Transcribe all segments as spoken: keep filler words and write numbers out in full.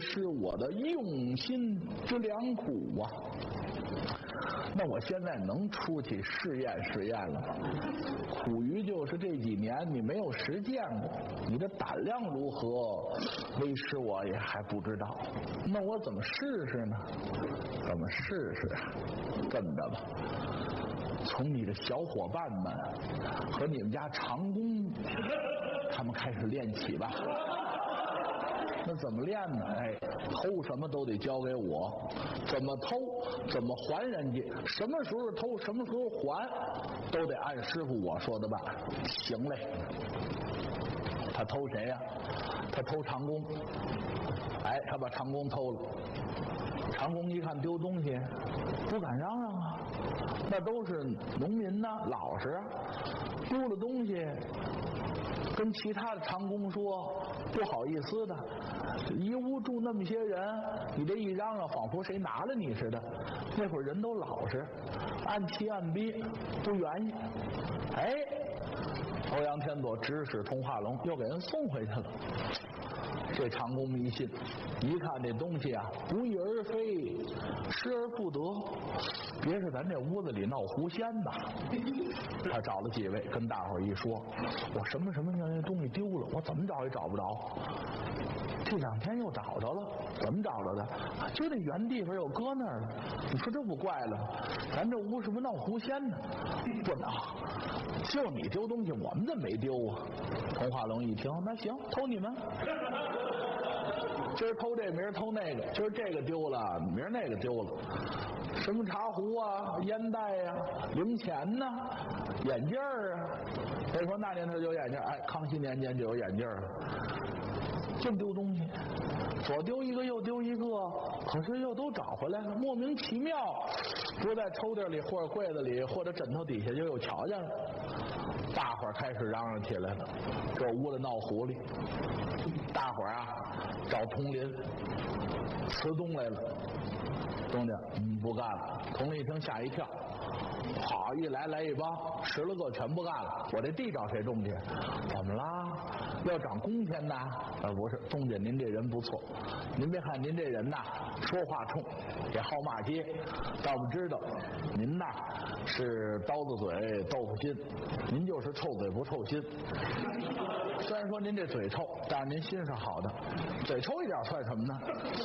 失我的用心之良苦啊！那我现在能出去试验试验了吗？苦于就是这几年你没有实践过，你的胆量如何，为师我也还不知道。那我怎么试试呢？怎么试试啊？这么着吧，从你的小伙伴们和你们家长工他们开始练起吧。那怎么练呢？哎，偷什么都得交给我，怎么偷，怎么还人家，什么时候偷，什么时候还，都得按师傅我说的办。行嘞。他偷谁呀？他偷长工。哎，他把长工偷了。长工一看丢东西，不敢嚷嚷啊，那都是农民呐，老实啊，丢了东西跟其他的长工说不好意思的，一屋住那么些人，你这一嚷嚷仿佛谁拿了你似的。那会儿人都老实，按期按逼，不愿意。哎，欧阳天佐指使童化龙又给人送回去了。这长工迷信，一看这东西啊不翼而飞，失而不得，别是咱这屋子里闹狐仙吧。他找了几位跟大伙儿一说，我什么什么那东西丢了，我怎么找也找不着。这两天又找着了，怎么找着的？就那原地方又搁那儿了。你说这不怪了吗？咱这屋是不是闹狐仙呢？不闹，就你丢东西，我们怎么没丢啊？童化龙一听，那行，偷你们。今儿偷这，明儿偷那个，今儿这个丢了，明儿那个丢了。什么茶壶啊，烟袋呀、啊，零钱呐、啊，眼镜儿啊。所以说那年头就有眼镜，哎，康熙年间就有眼镜了。净丢东西，左丢一个右丢一个，可是又都找回来了，莫名其妙，不在抽屉里或者柜子里或者枕头底下就又瞧见了。大伙儿开始嚷嚷起来了，这屋子闹狐狸。大伙儿啊找佟林辞东来了。东家嗯不干了。佟林一听吓一跳，好，一来来一帮，十来个全不干了。我这地找谁种去？怎么啦？要涨工钱呐？呃，不是，东家您这人不错，您别看您这人呐说话冲，也好骂街，但我们知道您呐是刀子嘴豆腐心，您就是臭嘴不臭心。虽然说您这嘴臭，但是您心是好的，嘴臭一点算什么呢？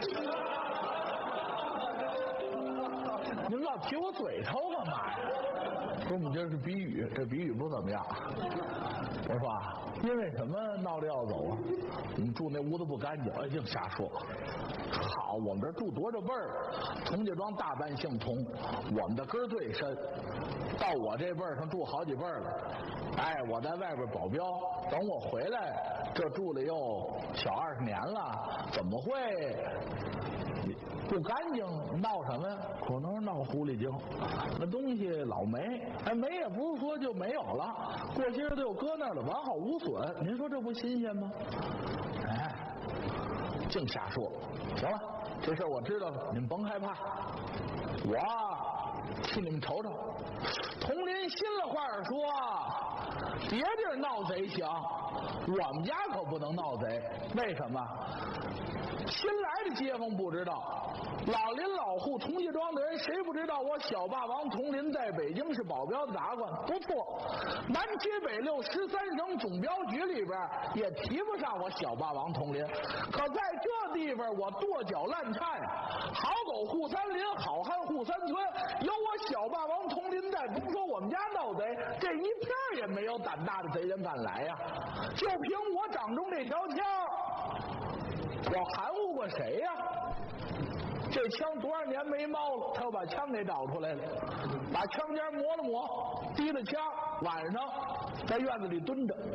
您老提我嘴臭干嘛呀？说我们这是比喻，这比喻不怎么样。我说啊，因为什么闹着要走啊？你们住那屋子不干净，哎，净瞎说。好，我们这住多少辈儿？童家庄大半姓童，我们的根儿最深，到我这辈儿上住好几辈儿了。哎，我在外边保镖，等我回来，这住了又小二十年了，怎么会不干净？闹什么呀？可能是闹狐狸精，那东西老没，哎，没也不是说就没有了，过些日子又搁那儿了，完好无损。您说这不新鲜吗？哎，净瞎说。行了，这事我知道了，你们甭害怕，我替你们瞅瞅。佟林心里话儿说，别地儿闹贼行，我们家可不能闹贼。为什么？新来的街坊不知道，老林老户童家庄的人谁不知道我小霸王佟林在北京是保镖的达官？不错，南七北六十三省总镖局里边也提不上我小霸王佟林。可在这地方我跺脚烂颤，好狗护三林，好汉护三村，有我小霸王佟林在，不说我们家闹贼，这一片也没有胆大的贼人敢来呀。就凭我掌中这条枪，我含糊过谁呀？这枪多少年没猫了，他又把枪给找出来了，把枪尖磨了磨，提了枪，晚上在院子里蹲着。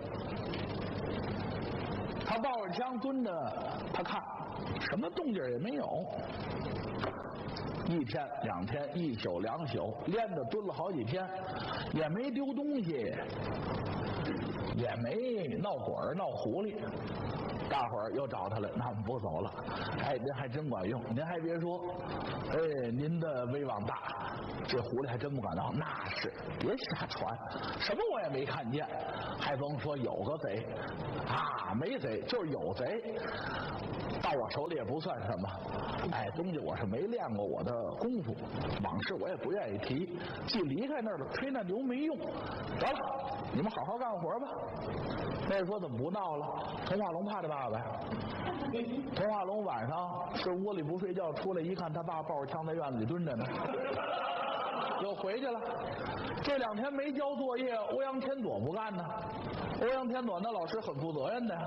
他抱着枪蹲着，他看什么动静也没有。一天两天，一宿两宿，连着蹲了好几天，也没丢东西，也没闹鬼闹狐狸。 大伙儿又找他来，那我们不走了。哎，您还真管用，您还别说，哎，您的威望大，这狐狸还真不敢当。那是，别瞎传，什么我也没看见，还甭说有个贼啊，没贼就是有贼，到我手里也不算什么。哎，东西我是没练过我的功夫，往事我也不愿意提。既离开那儿了，吹那牛没用。得了，你们好好干活吧。那说怎么不闹了？童话龙怕他爸爸呀。童话龙晚上是窝里不睡觉，出来一看，他爸抱着枪在院子里蹲着呢，又回去了。这两天没交作业，欧阳天佐不干呢。欧阳天佐那老师很负责任的。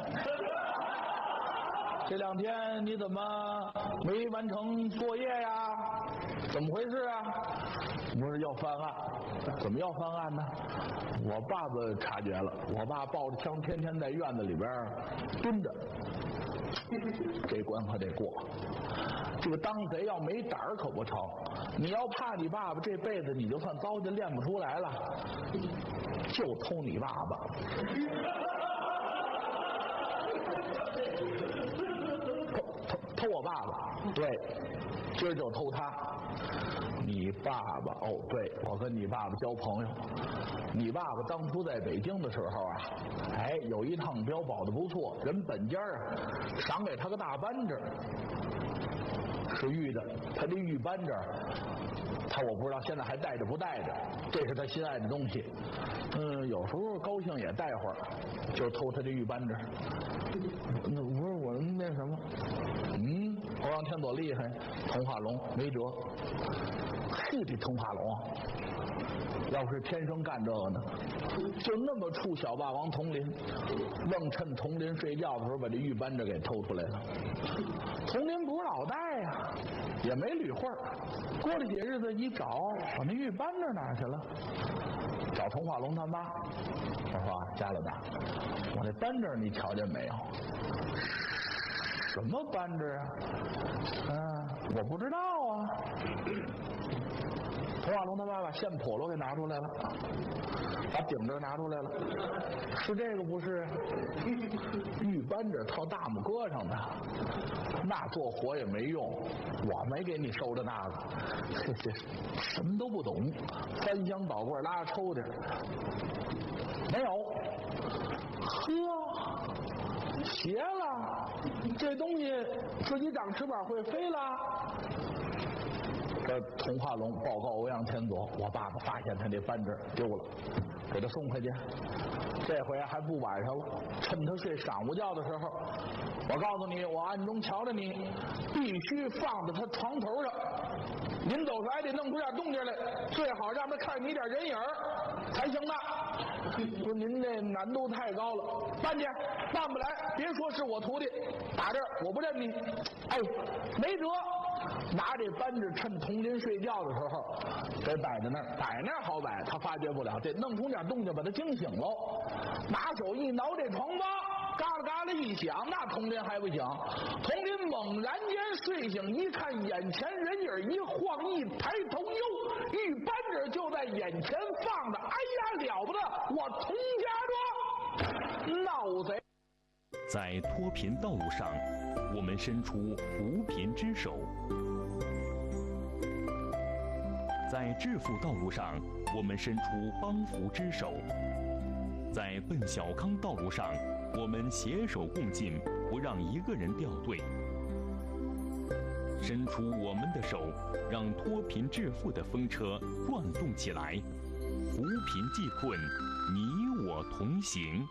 这两天你怎么没完成作业呀？怎么回事啊？不是要翻案？怎么要翻案呢？我爸爸察觉了，我爸抱着枪天天在院子里边蹲着，这关可得过。这个当贼要没胆儿可不成，你要怕你爸爸，这辈子你就算糟践练不出来了，就偷你爸爸。偷偷我爸爸，对，今儿就偷他。你爸爸哦，对，我跟你爸爸交朋友。你爸爸当初在北京的时候啊，哎，有一趟镖保的不错，人本家啊赏给他个大扳指，是玉的。他这玉扳指，他我不知道现在还带着不带着，这是他心爱的东西。嗯，有时候高兴也带会儿，就偷他这玉扳指。那不是我那什么，嗯，欧阳天佐厉害，童话龙没辙。嘿，这童话龙要是天生干这个呢，就那么处小霸王佟林，愣趁佟林睡觉的时候把这玉扳指给偷出来了。佟林不是老带呀，也没捋会儿。过了些日子一找，把那玉扳指哪去了？找童话龙他妈，我说啊，家老大，我这扳指你瞧见没有？什么扳指啊？嗯，我不知道啊。童话龙他妈把线笸箩给拿出来了，把顶着拿出来了，是这个不是？玉扳指套大拇哥上的，那做活也没用，我没给你收着那个，这这什么都不懂，翻箱倒柜拉抽屉，没有。呵，邪了，这东西自己长翅膀会飞了。这童话龙报告欧阳天佐，我爸爸发现他那扳指丢了，给他送回去。这回还不晚上了，趁他睡晌午觉的时候，我告诉你，我暗中瞧着你，必须放在他床头上，临走时还得弄出点动静来，最好让他看你点人影才行的。说您这难度太高了，办去，办不来，别说是我徒弟，打这儿我不认你。哎，没辙。拿这扳指趁佟林睡觉的时候给摆在那儿，摆那儿好摆，他发觉不了，得弄出点动静把他惊醒喽。拿手一挠这床帮，嘎啦嘎啦一响，那佟林还不醒。佟林猛然间睡醒，一看眼前人影一晃，一抬头，哟，玉扳指就在眼前放着。哎呀，了不得，我佟家庄闹贼。 在脱贫道路上，我们伸出扶贫之手；在致富道路上，我们伸出帮扶之手；在奔小康道路上，我们携手共进，不让一个人掉队。伸出我们的手，让脱贫致富的风车转动起来，扶贫济困，你我同行。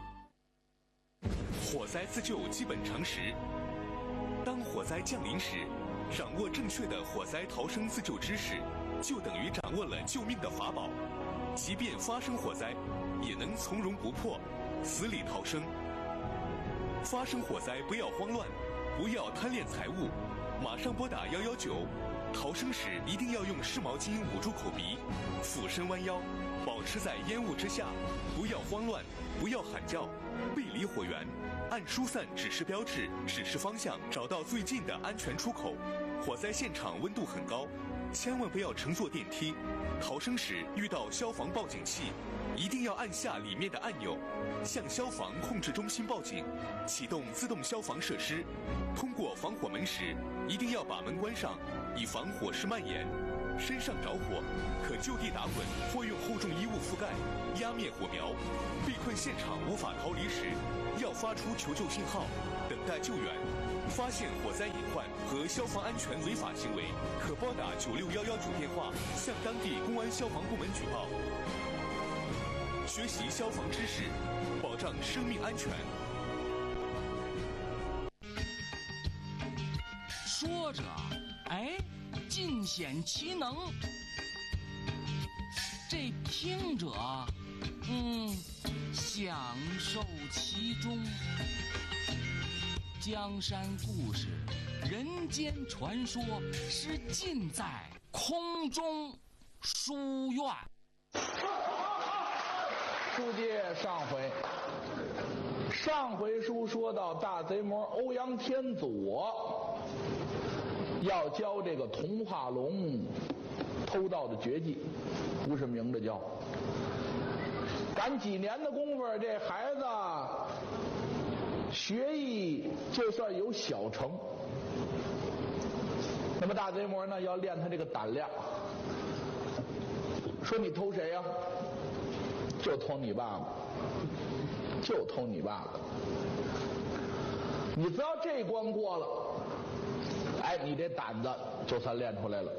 火灾自救基本常识。当火灾降临时，掌握正确的火灾逃生自救知识，就等于掌握了救命的法宝。即便发生火灾，也能从容不迫，死里逃生。发生火灾不要慌乱，不要贪恋财物，马上拨打一一九。逃生时一定要用湿毛巾捂住口鼻，俯身弯腰，保持在烟雾之下，不要慌乱，不要喊叫，背离火源。 按疏散指示标志指示方向，找到最近的安全出口。火灾现场温度很高，千万不要乘坐电梯。逃生时遇到消防报警器，一定要按下里面的按钮，向消防控制中心报警，启动自动消防设施。通过防火门时，一定要把门关上，以防火势蔓延。身上着火，可就地打滚或用厚重衣物覆盖，压灭火苗。被困现场无法逃离时，要发出求救信号，等待救援。发现火灾隐患和消防安全违法行为，可拨打九六幺幺九电话向当地公安消防部门举报。学习消防知识，保障生命安全。 说着，哎，尽显其能；这听者，嗯，享受其中。江山故事，人间传说，是尽在空中书院。 书接上回，上回书说到大贼魔欧阳天佐要教这个童话龙偷盗的绝技，不是明着教。赶几年的功夫，这孩子学艺就算有小成。那么大贼魔呢，要练他这个胆量。说你偷谁呀？就偷你爸爸，就偷你爸爸。你只要这关过了，哎，你这胆子就算练出来了。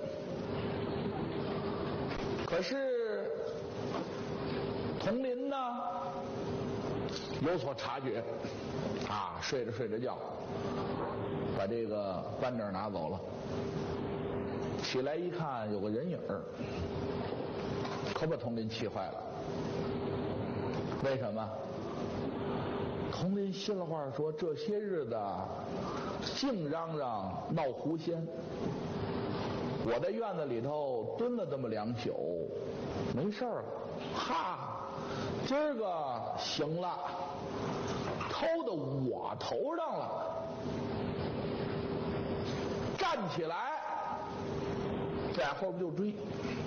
可是佟林呢有所察觉，啊，睡着睡着觉，把这个扳指拿走了。起来一看，有个人影儿，可把佟林气坏了。为什么？佟林心里话说，这些日子净嚷嚷闹狐仙，我在院子里头蹲了这么两宿，没事儿了。哈，今儿个行了，偷到我头上了。站起来，在后边就追。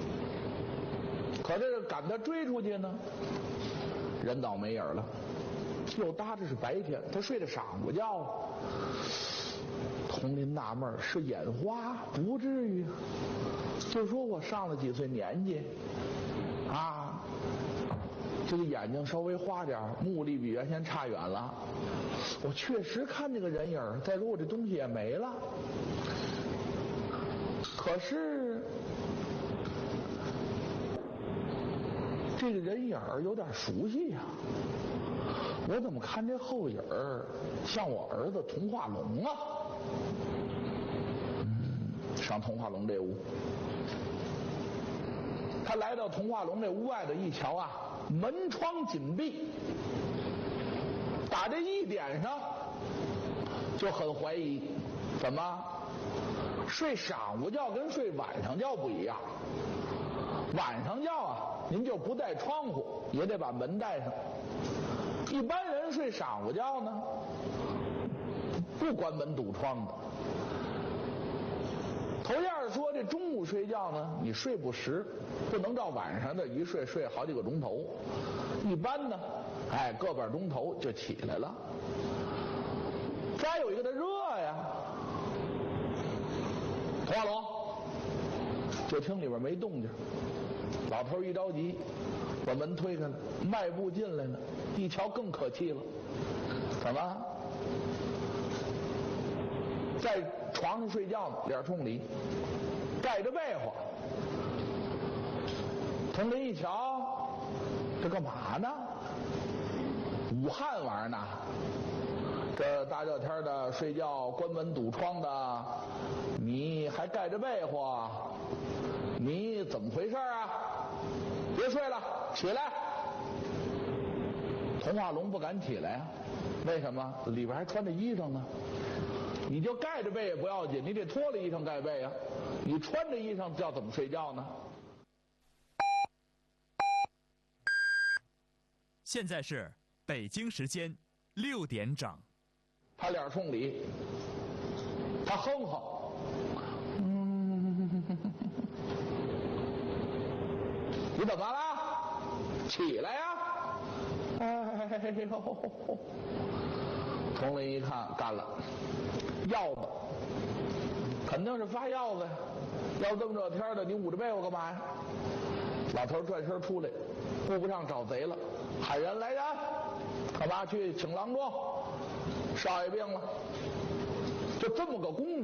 可这是赶他追出去呢，人倒没影了。又搭着是白天，他睡得晌午觉。佟林纳闷，是眼花？不至于，就说我上了几岁年纪啊，这个眼睛稍微花点，目力比原先差远了。我确实看这个人影，再说我这东西也没了。可是这个人影有点熟悉呀、啊，我怎么看这后影像我儿子童话龙啊？嗯，上童话龙这屋，他来到童话龙这屋外头一瞧啊，门窗紧闭，打这一点上就很怀疑，怎么睡晌午觉跟睡晚上觉不一样？晚上觉啊，您就不带窗户，也得把门带上。一般人睡晌午觉呢，不关门堵窗的。头样说这中午睡觉呢，你睡不实，不能照晚上的一睡睡好几个钟头。一般呢，哎，个把钟头就起来了。再有一个它热呀，童话龙，就听里边没动静。老头一着急，把门推开了，迈步进来呢，一瞧更可气了。怎么？在床上睡觉呢，脸冲里，盖着被窝。佟林一瞧，这干嘛呢？武汉玩意儿呢？这大热天的睡觉关门堵窗的，你还盖着被窝，你怎么回事啊？别睡了，起来！童话龙不敢起来啊，为什么？里边还穿着衣裳呢。你就盖着被也不要紧，你得脱了衣裳盖被啊。你穿着衣裳叫怎么睡觉呢？ 现在是北京时间六点整。 他脸冲里，他哼哼，嗯，你怎么了？起来呀！哎呦，佟林一看，干了，药吧，肯定是发药子呀。要这么热天的，你捂着被窝干嘛呀？老头转身出来，顾不上找贼了，喊人来人，干嘛去请郎中？少爷病了，就这么个功夫。